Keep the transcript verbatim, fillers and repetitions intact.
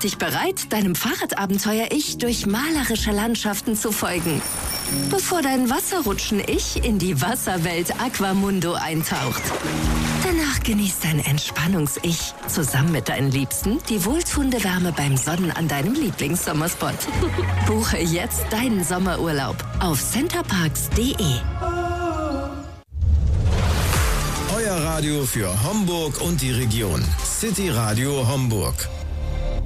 dich bereit, deinem Fahrradabenteuer-Ich durch malerische Landschaften zu folgen. Bevor dein Wasserrutschen-Ich in die Wasserwelt Aquamundo eintaucht. Danach genießt dein Entspannungs-Ich zusammen mit deinen Liebsten die wohltuende Wärme beim Sonnen an deinem Lieblingssommerspot. Buche jetzt deinen Sommerurlaub auf centerparks punkt de. Euer Radio für Homburg und die Region. City Radio Homburg.